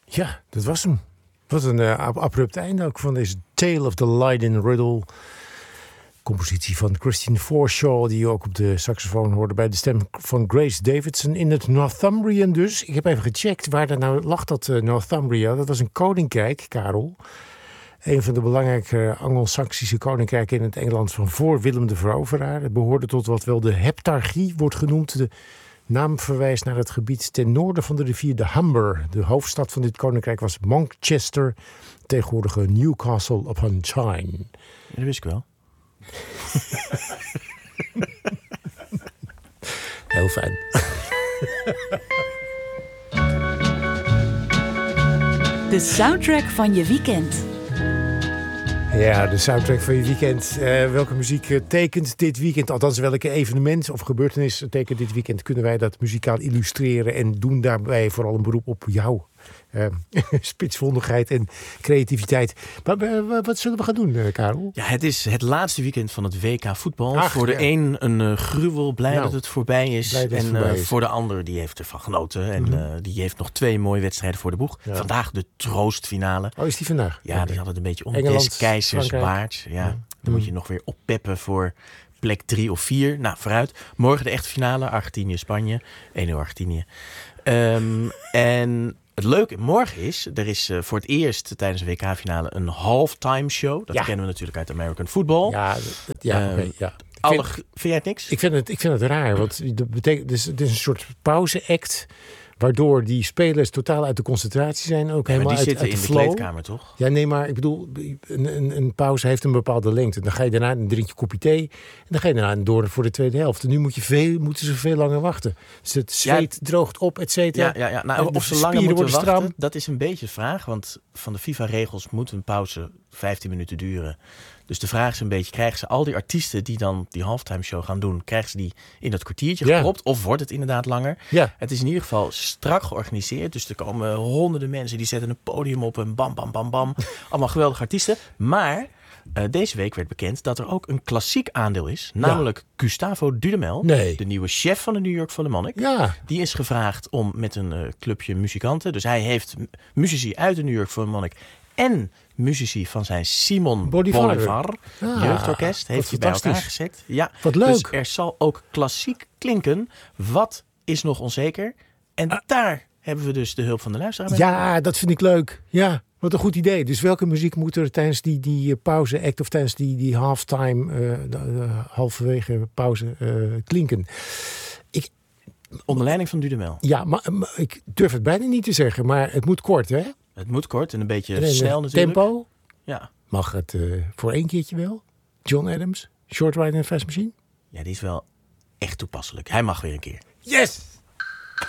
Ja, dat was hem. Wat een abrupt einde ook van deze Tale of the Leiden Riddle. Compositie van Christine Forshaw, die je ook op de saxofoon hoorde bij de stem van Grace Davidson in het Northumbrian dus. Ik heb even gecheckt waar dat nou lag, dat Northumbria. Dat was een koninkrijk, Karel. Een van de belangrijke Anglo-Saxische koninkrijken in het Engeland van voor Willem de Veroveraar. Het behoorde tot wat wel de Heptarchie wordt genoemd. De naam verwijst naar het gebied ten noorden van de rivier de Humber. De hoofdstad van dit koninkrijk was Manchester, tegenwoordige Newcastle upon Tyne. Ja, dat wist ik wel. Heel fijn. De soundtrack van je weekend. Ja, de soundtrack van je weekend. Welke muziek tekent dit weekend? Althans, welke evenement of gebeurtenis tekent dit weekend? Kunnen wij dat muzikaal illustreren en doen daarbij vooral een beroep op jou? Spitsvondigheid en creativiteit. Maar wat zullen we gaan doen, Karel? Ja, het is het laatste weekend van het WK voetbal. Ach, voor de een gruwel, blij dat het voorbij is. En voor de ander, die heeft ervan genoten. En die heeft nog 2 mooie wedstrijden voor de boeg. Ja. Vandaag de troostfinale. Oh, is die vandaag? Ja, die had het een beetje om. Engeland, des keizers baard. Ja. Dan moet je nog weer oppeppen voor plek 3 of 4. Nou, vooruit. Morgen de echte finale. Argentinië-Spanje. 1-0 Argentinië. En het leuke morgen is, er is voor het eerst tijdens de WK-finale een halftime show. Dat kennen we natuurlijk uit American football. Vind jij het niks? Ik vind het raar, want dat betekent, het is een soort pauze-act, waardoor die spelers totaal uit de concentratie zijn. Ook helemaal die zitten uit in de flow. kleedkamer, toch? Ja, nee, maar ik bedoel, een pauze heeft een bepaalde lengte. Dan ga je daarna een drinkje kopje thee en dan ga je daarna door voor de tweede helft. En nu moeten ze veel langer wachten. Dus het zweet droogt op, et cetera. Ja. Nou, of ze langer moeten wachten, dat is een beetje de vraag. Want van de FIFA-regels moet een pauze 15 minuten duren. Dus de vraag is een beetje, krijgen ze al die artiesten die dan die halftime show gaan doen, krijgen ze die in dat kwartiertje gepropt? Of wordt het inderdaad langer? Ja. Het is in ieder geval strak georganiseerd. Dus er komen honderden mensen, die zetten een podium op en bam, bam, bam, bam. Allemaal geweldige artiesten. Maar deze week werd bekend dat er ook een klassiek aandeel is. Namelijk Gustavo Dudamel, de nieuwe chef van de New York Philharmonic. Ja. Die is gevraagd om met een clubje muzikanten. Dus hij heeft muzici uit de New York Philharmonic en muzici van zijn Simon Bolivar jeugdorkest heeft hij bij elkaar gezet. Ja, wat leuk. Dus er zal ook klassiek klinken. Wat is nog onzeker? En daar hebben we dus de hulp van de luisteraar bij. Ja, dat vind ik leuk. Ja, wat een goed idee. Dus welke muziek moet er tijdens die pauze-act of tijdens die halftime, halverwege pauze klinken? Onder leiding van Dudamel. Ja, maar ik durf het bijna niet te zeggen, maar het moet kort, hè? Het moet kort en een beetje snel natuurlijk. Tempo? Ja. Mag het voor 1 keertje wel? John Adams, Short Ride in a Fast Machine? Ja, die is wel echt toepasselijk. Hij mag weer een keer. Yes!